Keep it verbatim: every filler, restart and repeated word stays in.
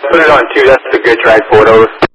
put it on two. That's a good track photos.